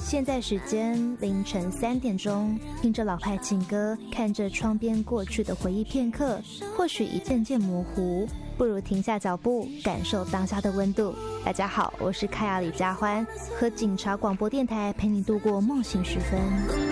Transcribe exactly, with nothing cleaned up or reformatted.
现在时间凌晨三点钟，听着老派情歌，看着窗边过去的回忆片刻，或许一渐渐模糊，不如停下脚步，感受当下的温度。大家好，我是凯亚李佳欢，和警察广播电台陪你度过梦醒时分。